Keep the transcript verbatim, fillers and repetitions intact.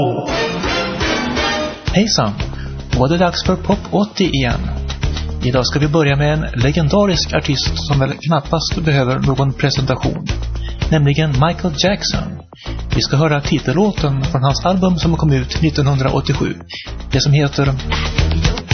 Hejsan, var det dags för Pop åttio igen. Idag ska vi börja med en legendarisk artist som väl knappast behöver någon presentation, nämligen Michael Jackson. Vi ska höra titellåten från hans album som kom ut nittonhundraåttiosju, det som heter